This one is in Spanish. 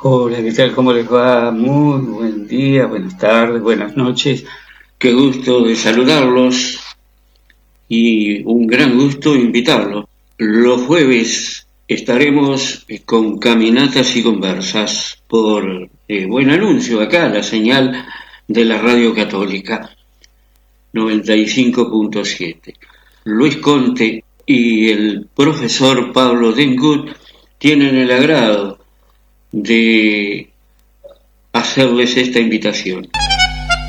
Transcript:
Hola, ¿qué tal? ¿Cómo les va? Muy buen día, buenas tardes, buenas noches. Qué gusto de saludarlos y un gran gusto invitarlos. Los jueves estaremos con caminatas y conversas por Buen Anuncio, acá la señal de la Radio Católica 95.7. Luis Conte y el profesor Pablo Dengut tienen el agrado de hacerles esta invitación.